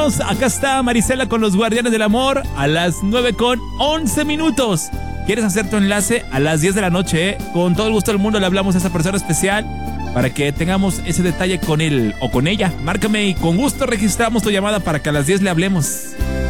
Acá está Marisela con los Guardianes del Amor a las 9:11. ¿Quieres hacer tu enlace? A las 10 de la noche, Con todo el gusto del mundo le hablamos a esa persona especial para que tengamos ese detalle con él o con ella. Márcame y con gusto registramos tu llamada para que a las 10 le hablemos.